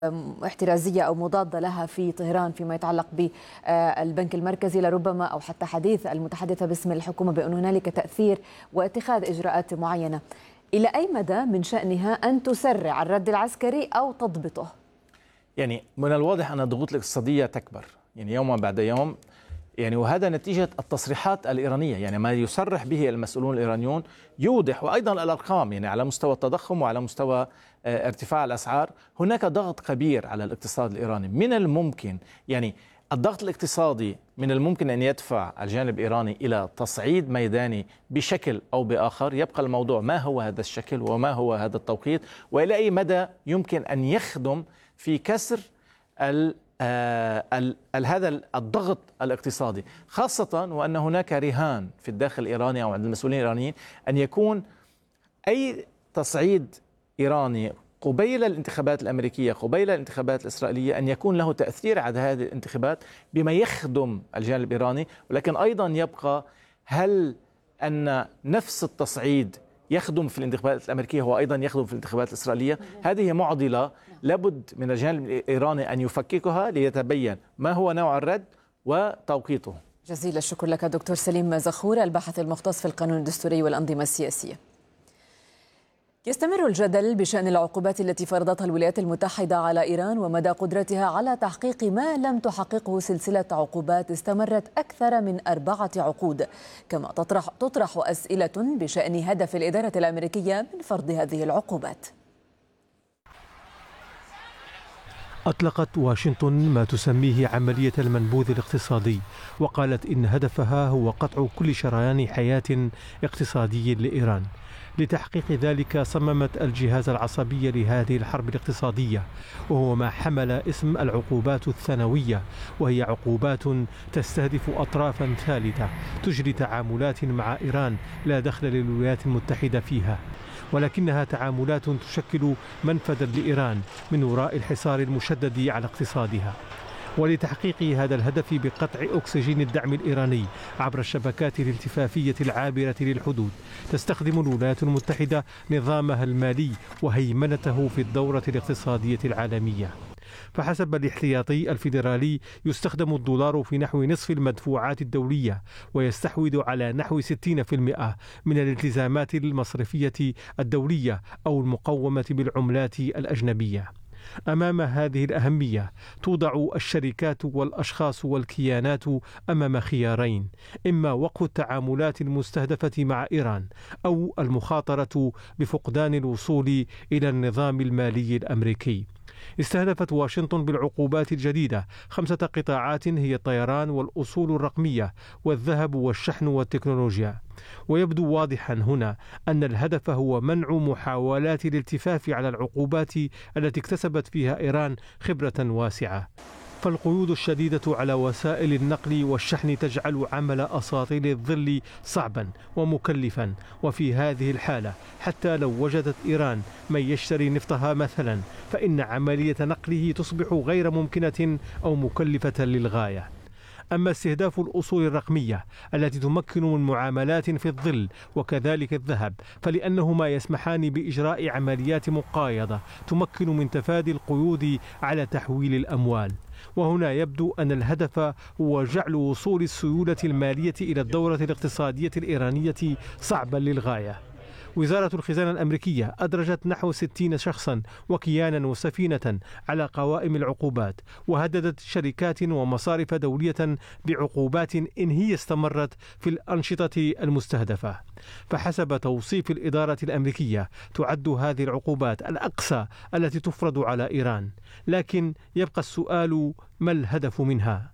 احترازية أو مضادة لها في طهران فيما يتعلق بالبنك المركزي، لربما أو حتى حديث المتحدثة باسم الحكومة بأن هنالك تأثير واتخاذ إجراءات معينة. إلى أي مدى من شأنها أن تسرع الرد العسكري أو تضبطه؟ يعني من الواضح أن الضغوط الاقتصادية تكبر يعني يوما بعد يوم، يعني وهذا نتيجة التصريحات الإيرانية. يعني ما يصرح به المسؤولون الإيرانيون يوضح، وأيضا الأرقام يعني على مستوى التضخم وعلى مستوى ارتفاع الأسعار. هناك ضغط كبير على الاقتصاد الإيراني. من الممكن يعني الضغط الاقتصادي من الممكن أن يدفع الجانب الإيراني إلى تصعيد ميداني بشكل أو بآخر. يبقى الموضوع ما هو هذا الشكل وما هو هذا التوقيت، وإلى أي مدى يمكن أن يخدم في كسر هذا الضغط الاقتصادي، خاصة وأن هناك رهان في الداخل الإيراني أو عند المسؤولين الإيرانيين أن يكون أي تصعيد إيراني قبيل الانتخابات الأمريكية قبيل الانتخابات الإسرائيلية أن يكون له تأثير على هذه الانتخابات بما يخدم الجانب الإيراني. ولكن أيضا يبقى هل أن نفس التصعيد يخدم في الانتخابات الأمريكية هو أيضا يخدم في الانتخابات الإسرائيلية؟ هذه معضلة لابد من الجانب الإيراني أن يفككها ليتبين ما هو نوع الرد وتوقيته. جزيل الشكر لك دكتور سليم زخور، الباحث المختص في القانون الدستوري والأنظمة السياسية. يستمر الجدل بشأن العقوبات التي فرضتها الولايات المتحدة على إيران ومدى قدرتها على تحقيق ما لم تحققه سلسلة عقوبات استمرت أكثر من 4 عقود، كما تطرح أسئلة بشأن هدف الإدارة الأمريكية من فرض هذه العقوبات. أطلقت واشنطن ما تسميه عملية المنبوذ الاقتصادي، وقالت إن هدفها هو قطع كل شريان حياة اقتصادي لإيران. لتحقيق ذلك صممت الجهاز العصبي لهذه الحرب الاقتصادية، وهو ما حمل اسم العقوبات الثانوية، وهي عقوبات تستهدف أطرافا ثالثة تجري تعاملات مع إيران لا دخل للولايات المتحدة فيها، ولكنها تعاملات تشكل منفذا لإيران من وراء الحصار المشدد على اقتصادها. ولتحقيق هذا الهدف بقطع أكسجين الدعم الإيراني عبر الشبكات الالتفافية العابرة للحدود، تستخدم الولايات المتحدة نظامها المالي وهيمنته في الدورة الاقتصادية العالمية. فحسب الاحتياطي الفيدرالي يستخدم الدولار في نحو نصف المدفوعات الدولية، ويستحوذ على نحو 60% من الالتزامات المصرفية الدولية أو المقومة بالعملات الأجنبية. أمام هذه الأهمية توضع الشركات والأشخاص والكيانات أمام خيارين: إما وقف التعاملات المستهدفة مع إيران، أو المخاطرة بفقدان الوصول إلى النظام المالي الأمريكي. استهدفت واشنطن بالعقوبات الجديدة 5 قطاعات هي الطيران والأصول الرقمية والذهب والشحن والتكنولوجيا. ويبدو واضحا هنا أن الهدف هو منع محاولات الالتفاف على العقوبات التي اكتسبت فيها إيران خبرة واسعة. فالقيود الشديدة على وسائل النقل والشحن تجعل عمل أساطيل الظل صعبا ومكلفا، وفي هذه الحالة حتى لو وجدت إيران من يشتري نفطها مثلا، فإن عملية نقله تصبح غير ممكنة أو مكلفة للغاية. أما استهداف الأصول الرقمية التي تمكن من معاملات في الظل وكذلك الذهب، فلأنهما يسمحان بإجراء عمليات مقايضة تمكن من تفادي القيود على تحويل الأموال. وهنا يبدو أن الهدف هو جعل وصول السيولة المالية إلى الدورة الاقتصادية الإيرانية صعبا للغاية. وزارة الخزانة الأمريكية أدرجت نحو 60 شخصا وكيانا وسفينة على قوائم العقوبات، وهددت شركات ومصارف دولية بعقوبات إن هي استمرت في الأنشطة المستهدفة. فحسب توصيف الإدارة الأمريكية تعد هذه العقوبات الأقصى التي تفرض على إيران، لكن يبقى السؤال: ما الهدف منها؟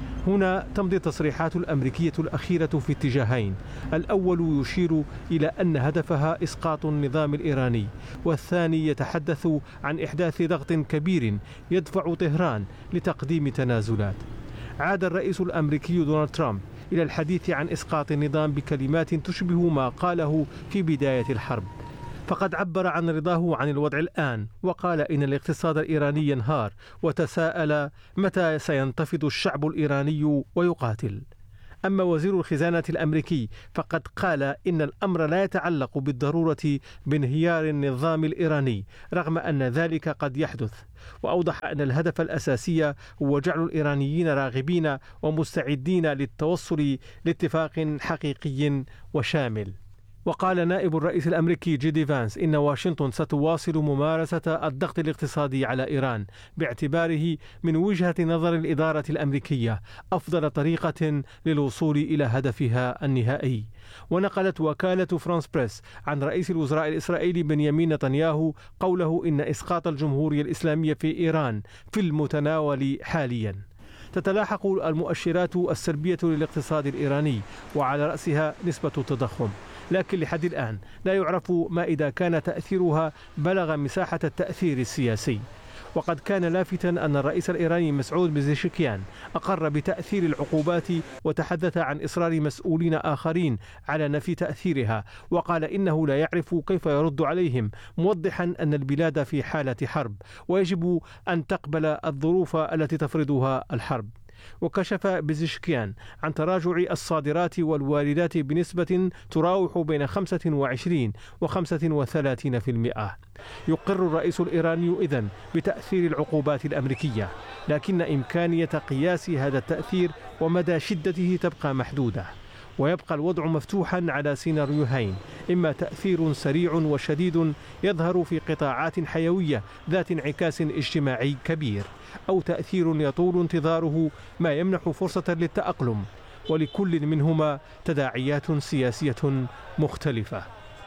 هنا تمضي التصريحات الأمريكية الأخيرة في اتجاهين: الأول يشير إلى أن هدفها إسقاط النظام الإيراني، والثاني يتحدث عن إحداث ضغط كبير يدفع طهران لتقديم تنازلات. عاد الرئيس الأمريكي دونالد ترامب إلى الحديث عن إسقاط النظام بكلمات تشبه ما قاله في بداية الحرب، فقد عبر عن رضاه عن الوضع الآن، وقال إن الاقتصاد الإيراني ينهار، وتساءل متى سينتفض الشعب الإيراني ويقاتل. أما وزير الخزانة الأمريكي فقد قال إن الأمر لا يتعلق بالضرورة بانهيار النظام الإيراني رغم أن ذلك قد يحدث، وأوضح أن الهدف الأساسي هو جعل الإيرانيين راغبين ومستعدين للتوصل لاتفاق حقيقي وشامل. وقال نائب الرئيس الأمريكي جيدي فانس إن واشنطن ستواصل ممارسة الضغط الاقتصادي على إيران باعتباره من وجهة نظر الإدارة الأمريكية أفضل طريقة للوصول إلى هدفها النهائي. ونقلت وكالة فرانس بريس عن رئيس الوزراء الإسرائيلي بنيامين نتنياهو قوله إن إسقاط الجمهورية الإسلامية في إيران في المتناول حاليا. تتلاحق المؤشرات السلبية للاقتصاد الإيراني وعلى رأسها نسبة التضخم، لكن لحد الآن لا يعرف ما إذا كان تأثيرها بلغ مساحة التأثير السياسي. وقد كان لافتا أن الرئيس الإيراني مسعود بزيشكيان أقر بتأثير العقوبات وتحدث عن إصرار مسؤولين آخرين على نفي تأثيرها، وقال إنه لا يعرف كيف يرد عليهم، موضحا أن البلاد في حالة حرب ويجب أن تقبل الظروف التي تفرضها الحرب. وكشف بزيشكيان عن تراجع الصادرات والواردات بنسبة تراوح بين 25 و 35%. يقر الرئيس الإيراني إذن بتأثير العقوبات الأمريكية، لكن إمكانية قياس هذا التأثير ومدى شدته تبقى محدودة، ويبقى الوضع مفتوحا على سيناريوهين: إما تأثير سريع وشديد يظهر في قطاعات حيوية ذات انعكاس اجتماعي كبير، أو تأثير يطول انتظاره ما يمنح فرصة للتأقلم، ولكل منهما تداعيات سياسية مختلفة.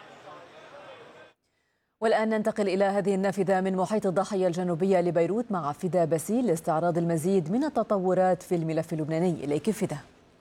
والآن ننتقل إلى هذه النافذة من محيط الضاحية الجنوبية لبيروت مع فدا باسيل لاستعراض المزيد من التطورات في الملف اللبناني. إليك فدا.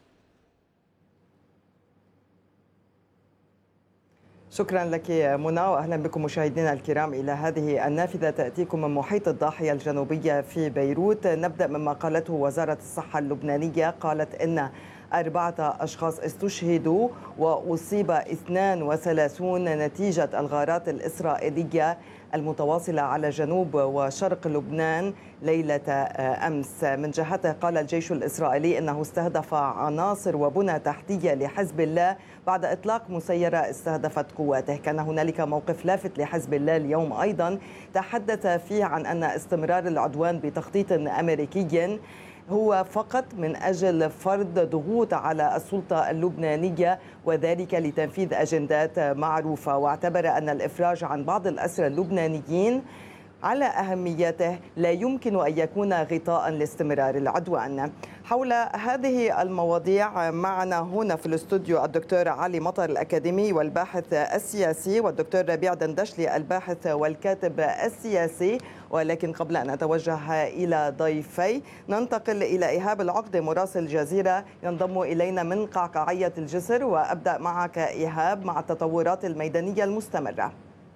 شكرا لك منى، واهلا بكم مشاهدينا الكرام الى هذه النافذه تاتيكم من محيط الضاحيه الجنوبيه في بيروت. نبدا مما قالته وزاره الصحه اللبنانيه، قالت ان 4 أشخاص استشهدوا وأصيب 32 نتيجة الغارات الإسرائيلية المتواصلة على جنوب وشرق لبنان ليلة أمس. من جهته قال الجيش الإسرائيلي أنه استهدف عناصر وبنى تحتية لحزب الله بعد إطلاق مسيرة استهدفت قواته. كان هنالك موقف لافت لحزب الله اليوم أيضا تحدث فيه عن أن استمرار العدوان بتخطيط أمريكي هو فقط من أجل فرض ضغوط على السلطة اللبنانية، وذلك لتنفيذ أجندات معروفة. واعتبر أن الإفراج عن بعض الأسرى اللبنانيين على أهميته لا يمكن أن يكون غطاء لاستمرار العدوان. حول هذه المواضيع معنا هنا في الاستوديو الدكتور علي مطر الأكاديمي والباحث السياسي، والدكتور ربيع دندشلي الباحث والكاتب السياسي. ولكن قبل أن أتوجه إلى ضيفي ننتقل إلى إيهاب العقدة مراسل الجزيرة ينضم إلينا من قعقاعية الجسر. وأبدأ معك إيهاب مع التطورات الميدانية المستمرة.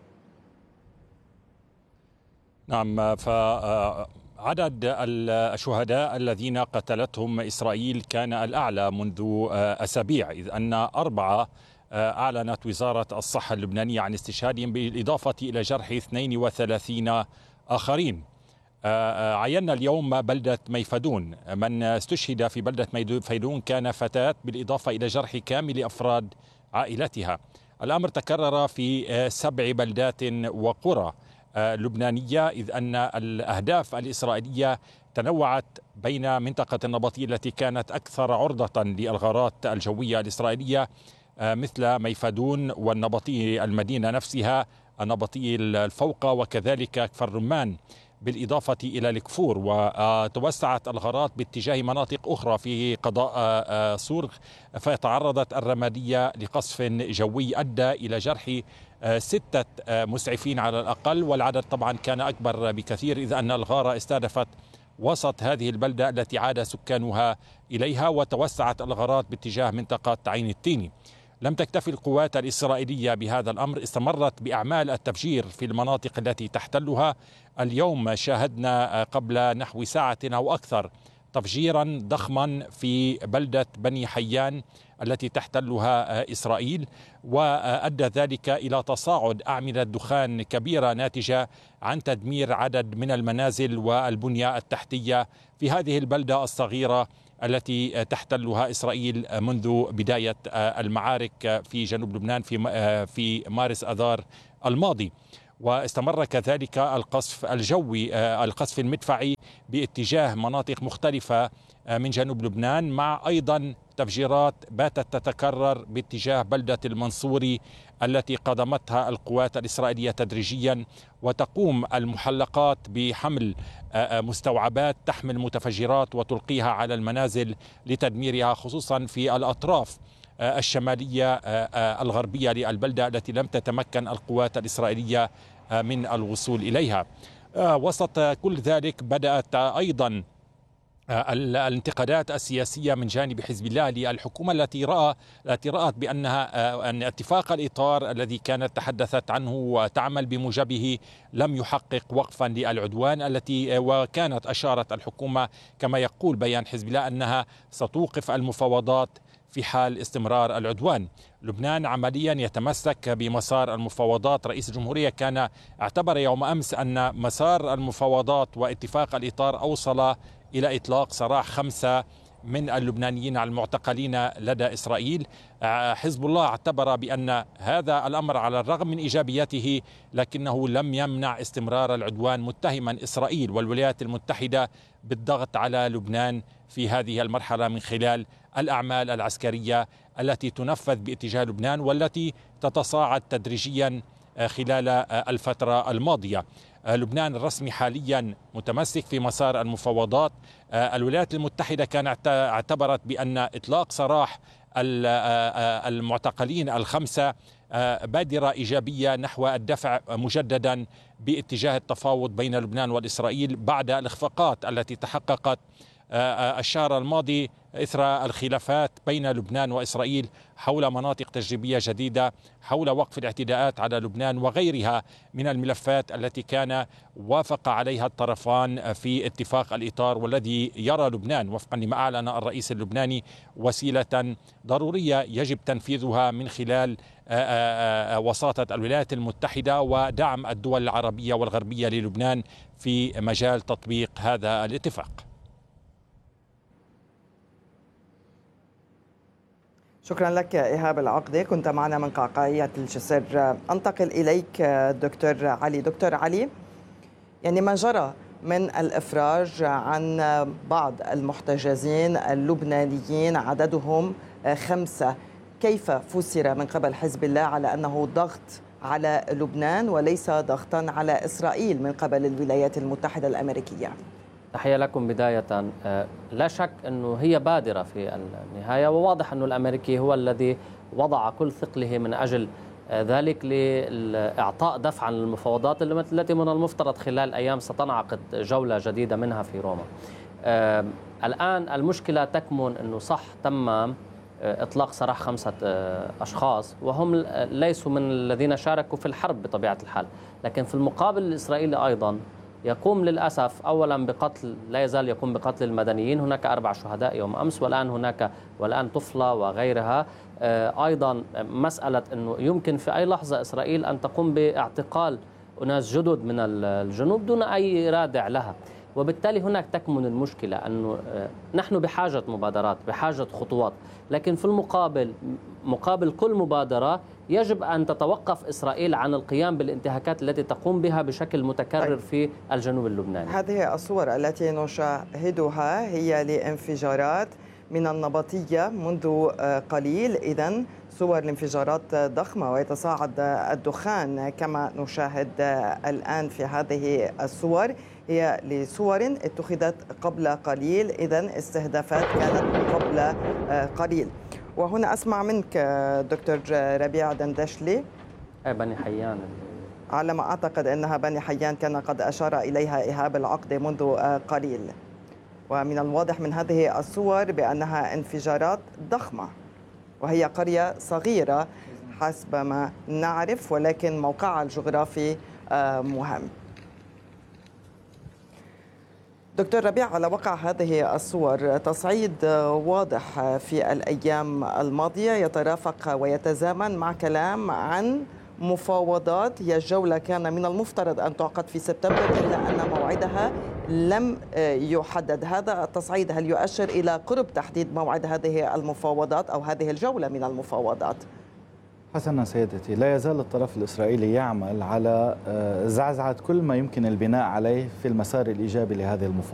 نعم، فعدد الشهداء الذين قتلتهم إسرائيل كان الأعلى منذ أسابيع، إذ أن 4 أعلنت وزارة الصحة اللبنانية عن استشهادهم، بالإضافة إلى جرح 32 آخرين. عينا اليوم بلدة ميفدون، من استشهد في بلدة ميفدون كان فتاة، بالإضافة إلى جرح كامل أفراد عائلتها. الأمر تكرر في 7 بلدات وقرى لبنانية، إذ أن الأهداف الإسرائيلية تنوعت بين منطقة النبطية التي كانت أكثر عرضة للغارات الجوية الإسرائيلية مثل ميفدون والنبطية المدينة نفسها، النبطية الفوقة، وكذلك كفر رمان، بالإضافة إلى الكفور. وتوسعت الغارات باتجاه مناطق أخرى في قضاء صورغ، فتعرضت الرمادية لقصف جوي أدى إلى جرح 6 مسعفين على الأقل، والعدد طبعا كان أكبر بكثير، إذ أن الغارة استهدفت وسط هذه البلدة التي عاد سكانها إليها، وتوسعت الغارات باتجاه منطقة عين التيني. لم تكتفي القوات الإسرائيلية بهذا الأمر، استمرت بأعمال التفجير في المناطق التي تحتلها. اليوم شاهدنا قبل نحو ساعة أو أكثر تفجيرا ضخما في بلدة بني حيان التي تحتلها إسرائيل، وأدى ذلك إلى تصاعد أعمدة دخان كبيرة ناتجة عن تدمير عدد من المنازل والبنية التحتية في هذه البلدة الصغيرة التي تحتلها إسرائيل منذ بداية المعارك في جنوب لبنان في مارس آذار الماضي. واستمر كذلك القصف الجوي، القصف المدفعي باتجاه مناطق مختلفة من جنوب لبنان، مع أيضا تفجيرات باتت تتكرر باتجاه بلدة المنصوري التي قدمتها القوات الإسرائيلية تدريجيا، وتقوم المحلقات بحمل مستوعبات تحمل متفجرات وتلقيها على المنازل لتدميرها، خصوصا في الأطراف الشمالية الغربية للبلدة التي لم تتمكن القوات الإسرائيلية من الوصول إليها. وسط كل ذلك بدأت أيضا الانتقادات السياسية من جانب حزب الله للحكومة التي رأت بأنها أن اتفاق الإطار الذي كانت تحدثت عنه وتعمل بموجبه لم يحقق وقفا للعدوان وكانت أشارت الحكومة كما يقول بيان حزب الله أنها ستوقف المفاوضات في حال استمرار العدوان. لبنان عمليا يتمسك بمسار المفاوضات. رئيس الجمهورية كان اعتبر يوم أمس أن مسار المفاوضات واتفاق الإطار أوصل إلى إطلاق سراح 5 من اللبنانيين المعتقلين لدى إسرائيل. حزب الله اعتبر بأن هذا الأمر على الرغم من إيجابيته لكنه لم يمنع استمرار العدوان، متهما إسرائيل والولايات المتحدة بالضغط على لبنان في هذه المرحلة من خلال الأعمال العسكرية التي تنفذ باتجاه لبنان والتي تتصاعد تدريجيا خلال الفترة الماضية. لبنان الرسمي حاليا متمسك في مسار المفاوضات. الولايات المتحدة كانت اعتبرت بأن إطلاق سراح المعتقلين 5 بادرة إيجابية نحو الدفع مجددا باتجاه التفاوض بين لبنان والإسرائيل بعد الإخفاقات التي تحققت الشهر الماضي إثر الخلافات بين لبنان وإسرائيل حول مناطق تجريبية جديدة، حول وقف الاعتداءات على لبنان وغيرها من الملفات التي كان وافق عليها الطرفان في اتفاق الإطار، والذي يرى لبنان وفقا لما أعلن الرئيس اللبناني وسيلة ضرورية يجب تنفيذها من خلال وساطة الولايات المتحدة ودعم الدول العربية والغربية للبنان في مجال تطبيق هذا الاتفاق. شكرا لك إيهاب العقدة، كنت معنا من قعقاعية الجسر. أنتقل إليك دكتور علي. دكتور علي، يعني ما جرى من الإفراج عن بعض المحتجزين اللبنانيين عددهم 5، كيف فسر من قبل حزب الله على أنه ضغط على لبنان وليس ضغطا على إسرائيل من قبل الولايات المتحدة الأمريكية؟ تحية لكم بداية. لا شك أنه هي بادرة في النهاية، وواضح أنه الأمريكي هو الذي وضع كل ثقله من أجل ذلك لإعطاء دفعا للمفاوضات التي من المفترض خلال أيام ستنعقد جولة جديدة منها في روما. الآن المشكلة تكمن أنه صح تم إطلاق سراح 5 أشخاص وهم ليسوا من الذين شاركوا في الحرب بطبيعة الحال، لكن في المقابل الإسرائيلي أيضا يقوم للأسف أولا بقتل، لا يزال يقوم بقتل المدنيين. هناك 4 شهداء يوم أمس، والآن طفلة وغيرها. أيضا مسألة أنه يمكن في أي لحظة إسرائيل أن تقوم باعتقال أناس جدد من الجنوب دون أي رادع لها، وبالتالي هناك تكمن المشكلة أنه نحن بحاجة مبادرات، بحاجة خطوات، لكن في المقابل مقابل كل مبادرة يجب أن تتوقف إسرائيل عن القيام بالانتهاكات التي تقوم بها بشكل متكرر في الجنوب اللبناني. هذه الصور التي نشاهدها هي لانفجارات من النبطية منذ قليل، إذن صور الانفجارات ضخمة ويتصاعد الدخان كما نشاهد الآن في هذه الصور. هي لصور اتخذت قبل قليل، إذن استهدافات كانت قبل قليل. وهنا أسمع منك دكتور ربيع دندشلي. بني حيان، على ما أعتقد أنها بني حيان كان قد أشار إليها إيهاب العقدة منذ قليل، ومن الواضح من هذه الصور بأنها انفجارات ضخمة، وهي قرية صغيرة حسب ما نعرف، ولكن موقعها الجغرافي مهم. دكتور ربيع، على وقع هذه الصور تصعيد واضح في الأيام الماضية يترافق ويتزامن مع كلام عن مفاوضات. هي الجولة كان من المفترض أن تعقد في سبتمبر، إلا أن موعدها لم يحدد. هذا التصعيد هل يؤشر إلى قرب تحديد موعد هذه المفاوضات أو هذه الجولة من المفاوضات؟ حسنا سيدتي، لا يزال الطرف الإسرائيلي يعمل على زعزعة كل ما يمكن البناء عليه في المسار الإيجابي لهذه المفاوضات.